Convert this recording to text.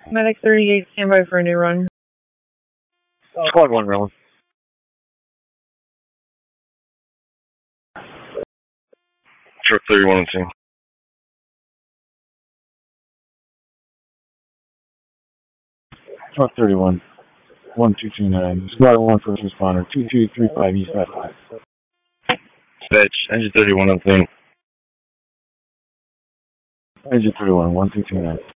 Medic 38, stand by for a new run. Squad 1, Rowan. Truck 31 on scene. Truck 31, 1229. Squad 1 first responder, 2235 East 5. Fetch, engine 31 on scene. Engine 31, 1229.